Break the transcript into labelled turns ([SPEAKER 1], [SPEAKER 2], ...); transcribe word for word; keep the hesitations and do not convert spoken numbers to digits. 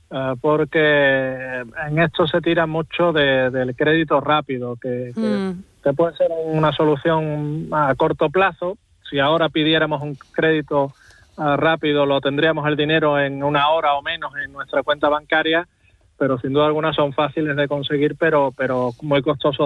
[SPEAKER 1] uh, porque en esto se tira mucho de, del crédito rápido, que, que, mm. que puede ser una solución a corto plazo. Si ahora pidiéramos un crédito uh, rápido, lo tendríamos el dinero en una hora o menos en nuestra cuenta bancaria, pero sin duda alguna son fáciles de conseguir, pero, pero muy costosos